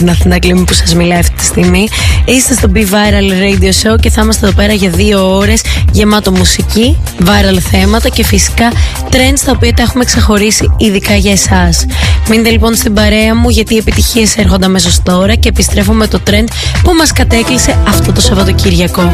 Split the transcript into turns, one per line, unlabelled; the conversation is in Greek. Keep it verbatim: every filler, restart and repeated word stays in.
την Αθηνά Κλίμη που σας μιλάει αυτή τη στιγμή. Είστε στο Be Viral Radio Show και θα είμαστε εδώ πέρα για δύο ώρες γεμάτο μουσική, viral θέματα και φυσικά trends τα οποία τα έχουμε ξεχωρίσει ειδικά για εσάς. Μείνετε λοιπόν στην παρέα μου γιατί οι επιτυχίες έρχονται αμέσως τώρα και επιστρέφω με το trend που μας κατέκλυσε αυτό το Σαββατοκύριακο.